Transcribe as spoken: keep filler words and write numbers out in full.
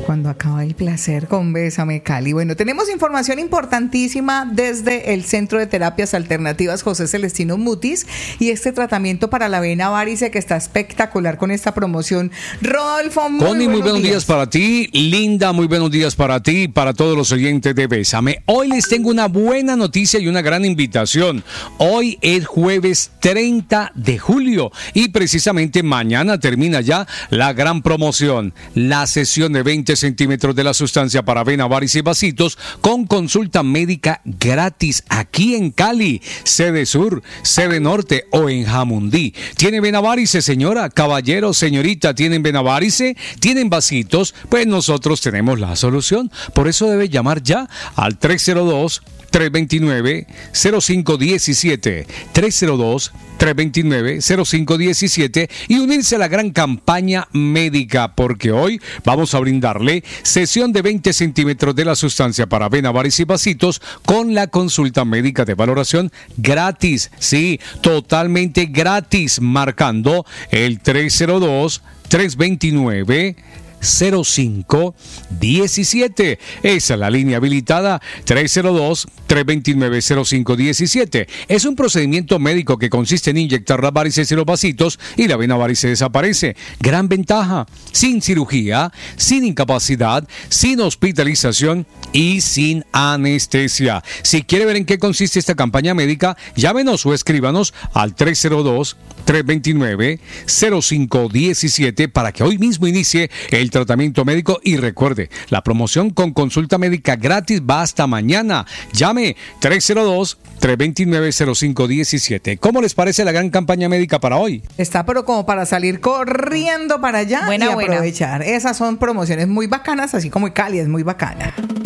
Cuando acaba el placer con Bésame Cali. Bueno, tenemos información importantísima desde el Centro de Terapias Alternativas José Celestino Mutis y este tratamiento para la vena varice que está espectacular con esta promoción. Rodolfo, muy, Connie, muy buenos días. días para ti. Linda, muy buenos días para ti y para todos los oyentes de Bésame. Hoy les tengo una buena noticia y una gran invitación. Hoy es jueves treinta de julio y precisamente mañana termina ya la gran promoción, la sesión de veinte centímetros de la sustancia para vena, varice y vasitos con consulta médica gratis aquí en Cali, sede sur, sede norte o en Jamundí. ¿Tiene vena varice, señora, caballero, señorita? ¿Tienen vena varice? ¿Tienen vasitos? Pues nosotros tenemos la solución. Por eso debe llamar ya al tres cero dos, tres dos nueve, cero cinco uno siete, tres cero dos, tres dos nueve, cero cinco uno siete y unirse a la gran campaña médica, porque hoy vamos a brindarle sesión de veinte centímetros de la sustancia para vena, varice y vasitos con la consulta médica de valoración gratis, sí, totalmente gratis, marcando el tres cero dos, tres dos nueve, cero cinco uno siete. Esa es la línea habilitada tres cero dos, tres dos nueve, cero cinco uno siete. Es un procedimiento médico que consiste en inyectar las varices y los vasitos y la vena varice desaparece. Gran ventaja, sin cirugía, sin incapacidad, sin hospitalización y sin anestesia. Si quiere ver en qué consiste esta campaña médica, llámenos o escríbanos al tres cero dos, tres dos nueve, cero cinco uno siete para que hoy mismo inicie el tratamiento médico. Y recuerde, la promoción con consulta médica gratis va hasta mañana. Llame tres cero dos, tres dos nueve, cero cinco uno siete. ¿Cómo les parece la gran campaña médica para hoy? Está pero como para salir corriendo para allá buena, y buena. aprovechar. Esas son promociones muy bacanas, así como Cali es muy bacana.